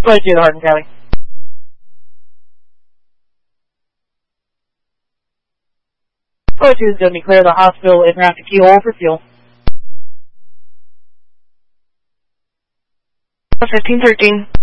Go ahead, do the Hardin County. Go ahead, is going to clear the hospital en route to Keyhole for fuel. 1513.